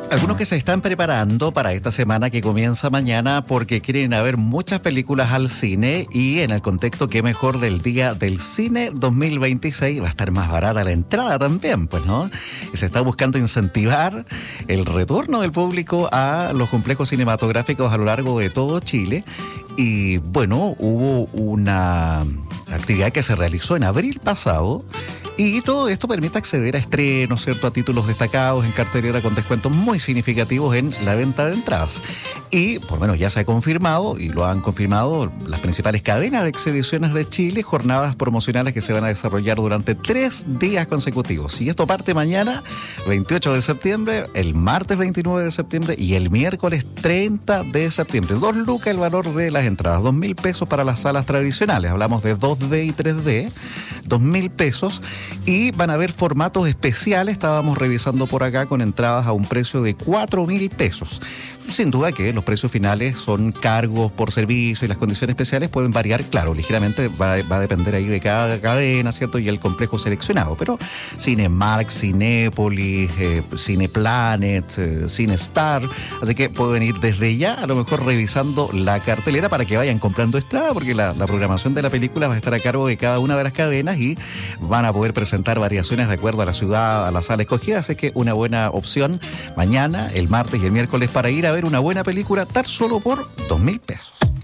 Algunos que se están preparando para esta semana que comienza mañana porque quieren ir a ver muchas películas al cine y en el contexto que mejor del Día del Cine 2026 va a estar más barata la entrada también, pues, ¿no? Y se está buscando incentivar el retorno del público a los complejos cinematográficos a lo largo de todo Chile. Y bueno, hubo una actividad que se realizó en abril pasado. Y todo esto permite acceder a estrenos, ¿cierto?, a títulos destacados en cartelera con descuentos muy significativos en la venta de entradas. Y, por lo menos, ya se ha confirmado, y lo han confirmado las principales cadenas de exhibiciones de Chile, jornadas promocionales que se van a desarrollar durante 3 días consecutivos. Y esto parte mañana, 28 de septiembre, el martes 29 de septiembre y el miércoles 30 de septiembre. 2 lucas el valor de las entradas, 2.000 pesos para las salas tradicionales. Hablamos de 2D y 3D, 2.000 pesos. Y van a haber formatos especiales, estábamos revisando por acá, con entradas a un precio de 4.000 pesos. Sin duda que los precios finales son cargos por servicio y las condiciones especiales pueden variar, claro, ligeramente va a depender ahí de cada cadena, ¿cierto? Y el complejo seleccionado, pero Cinemark, Cinépolis, Cineplanet, Cinestar, así que pueden ir desde ya a lo mejor revisando la cartelera para que vayan comprando entrada, porque la programación de la película va a estar a cargo de cada una de las cadenas y van a poder presentar variaciones de acuerdo a la ciudad, a la sala escogida, así que una buena opción mañana, el martes y el miércoles para ir a ver una buena película tan solo por 2.000 pesos.